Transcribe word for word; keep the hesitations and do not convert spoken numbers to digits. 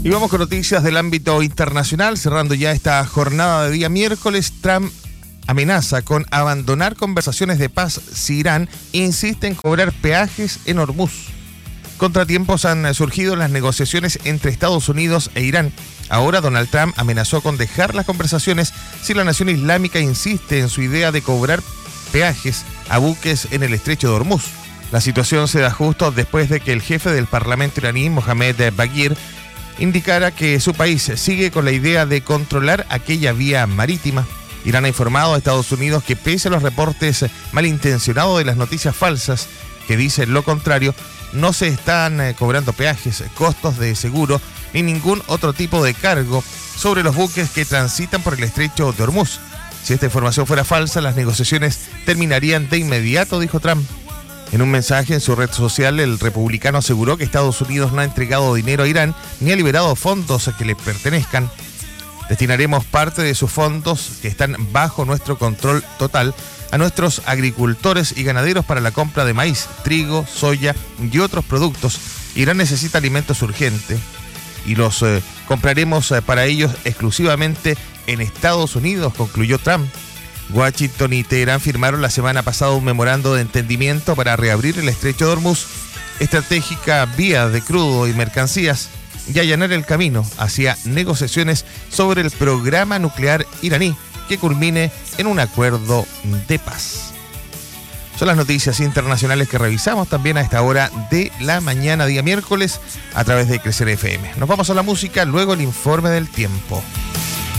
Y vamos con noticias del ámbito internacional, cerrando ya esta jornada de día miércoles. Trump amenaza con abandonar conversaciones de paz si Irán insiste en cobrar peajes en Hormuz. Contratiempos han surgido en las negociaciones entre Estados Unidos e Irán. Ahora Donald Trump amenazó con dejar las conversaciones si la nación islámica insiste en su idea de cobrar peajes a buques en el estrecho de Hormuz. La situación se da justo después de que el jefe del parlamento iraní, Mohammad Baghir, indicara que su país sigue con la idea de controlar aquella vía marítima. Irán ha informado a Estados Unidos que pese a los reportes malintencionados de las noticias falsas que dicen lo contrario, no se están eh, cobrando peajes, costos de seguro ni ningún otro tipo de cargo sobre los buques que transitan por el estrecho de Hormuz. Si esta información fuera falsa, las negociaciones terminarían de inmediato, dijo Trump. En un mensaje en su red social, el republicano aseguró que Estados Unidos no ha entregado dinero a Irán ni ha liberado fondos que le pertenezcan. Destinaremos parte de sus fondos, que están bajo nuestro control total, a nuestros agricultores y ganaderos para la compra de maíz, trigo, soya y otros productos. Irán necesita alimentos urgentes y los eh, compraremos eh, para ellos exclusivamente en Estados Unidos, concluyó Trump. Washington y Teherán firmaron la semana pasada un memorando de entendimiento para reabrir el estrecho de Hormuz, estratégica vía de crudo y mercancías, y allanar el camino hacia negociaciones sobre el programa nuclear iraní que culmine en un acuerdo de paz. Son las noticias internacionales que revisamos también a esta hora de la mañana, día miércoles, a través de Crecer F M. Nos vamos a la música, luego el informe del tiempo.